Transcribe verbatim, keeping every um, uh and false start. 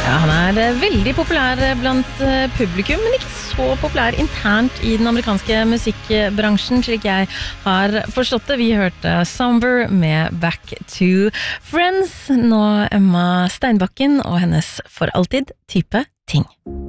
Ja, han er veldig populær blant publikum, men ikke så populær internt i den amerikanske musikkbransjen, slik jeg har forstått det. Vi hørte Somber med Back to Friends, nå Emma Steinbakken og hennes For alltid type ting.